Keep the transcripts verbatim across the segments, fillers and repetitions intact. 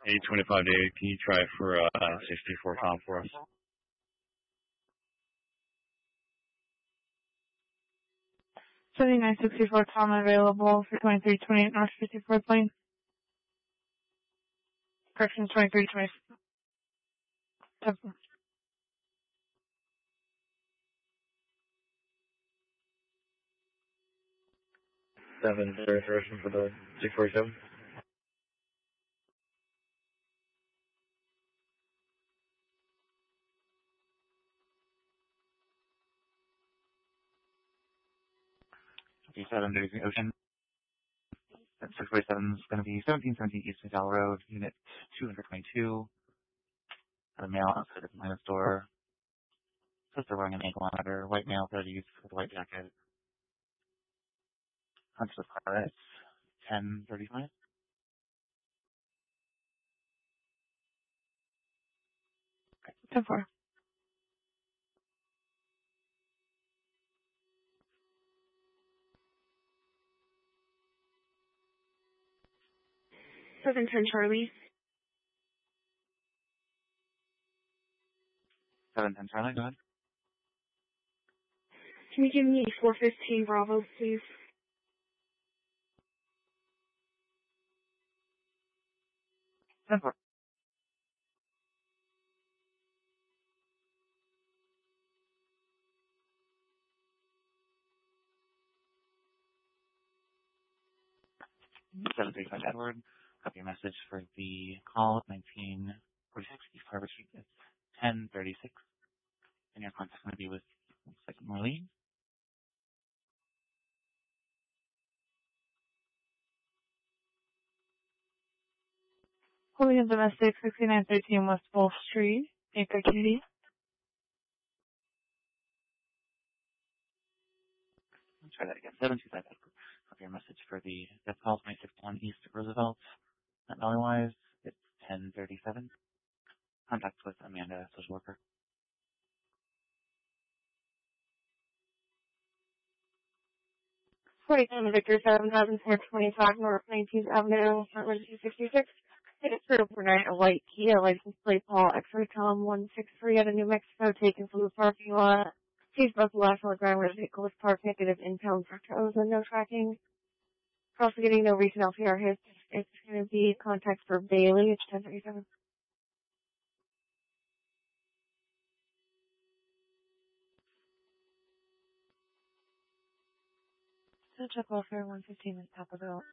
eight twenty-five to eight, can you try for uh, sixty-four Tom for us? seventy-nine sixty-four Tom available for twenty-three twenty-eight North fifty-fourth Lane. Correction, twenty-three twenty-four. Seven, third direction for the six forty-seven. seven Daisy Ocean. six forty-seven is going to be seventeen seventeen East McDowell Road, Unit two twenty-two. Got a male outside of the minus door. Says they're wearing an ankle monitor. White male, thirties, with a white jacket. Hunched with car. It's ten thirty-five. Okay, ten four. seven ten Charlie. seven ten Charlie, go ahead. Can you give me four fifteen Bravo, please? ten four. seven thirty-five Edward. Copy your message for the call at nineteen forty-six East Harbor Street. It's ten thirty-six. And your contact's going to be with, looks like, Marlene. Holding a domestic, sixty-nine thirteen West Wolf Street, Anchor Kennedy. Let's try that again. seven two five Edward. Copy your message for the death call, twenty sixty-one East Roosevelt. At Otherwise, it's ten thirty-seven. Contact with Amanda, social worker. forty-seven Victor, seven thousand four twenty-five North nineteenth Avenue, Emergency sixty-six. It is for overnight, a white Kia license plate Paul X-ray Tom one six three out of New Mexico, taken from the parking lot. Please both the last on the ground where the vehicle was parked, negative impound for tows and no tracking. We're also getting no recent L P R hits. It's going to be contact for Bailey. It's ten thirty-seven. So check welfare one fifteen with Papaville.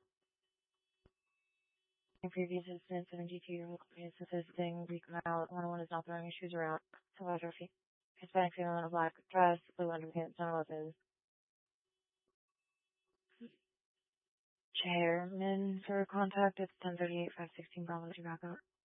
In previous incidents, seventy-two-year-old is assisting recount out. one oh one is not throwing his shoes around. Photography. Hispanic female in a black dress, blue underpants, no weapons. Chairman for contact, it's ten thirty-eight, five sixteen Bravo to back up.